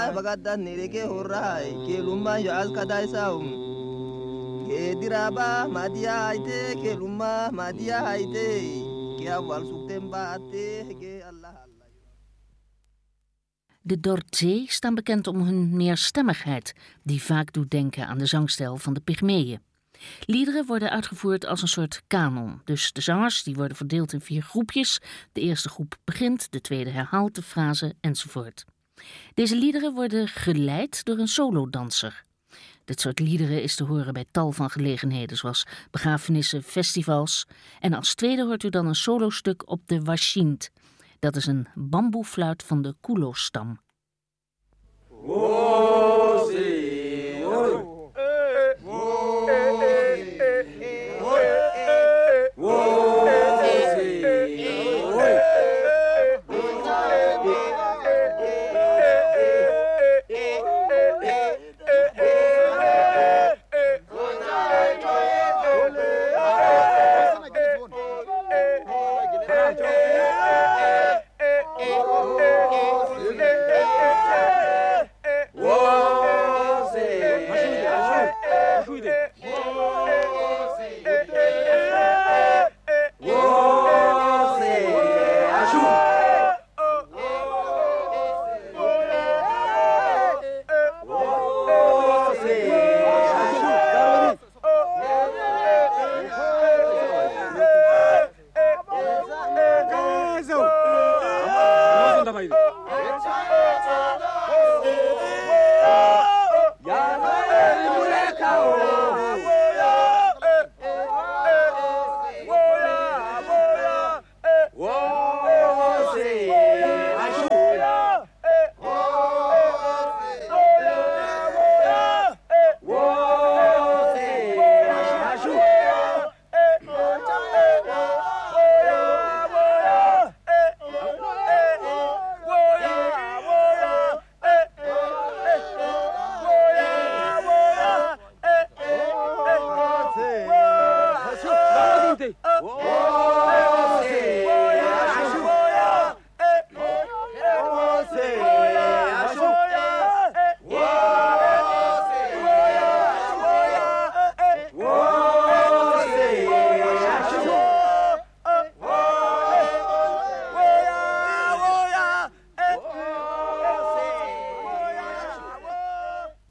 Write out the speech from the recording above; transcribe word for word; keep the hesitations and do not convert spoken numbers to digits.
bagada nireke horai ke lumma ya al kadai saum ke diraba madia haite ke lumma madia haite ke awal suktemba ate ke Allah Allah. De Dordzee staan bekend om hun meerstemmigheid, die vaak doet denken aan de zangstijl van de Pygmeeën. Liederen worden uitgevoerd als een soort kanon. Dus de zangers die worden verdeeld in vier groepjes. De eerste groep begint, de tweede herhaalt de frase enzovoort. Deze liederen worden geleid door een solodanser. Dit soort liederen is te horen bij tal van gelegenheden, zoals begrafenissen, festivals. En als tweede hoort u dan een solostuk op de washint. Dat is een bamboefluit van de Kulo-stam. Whoa!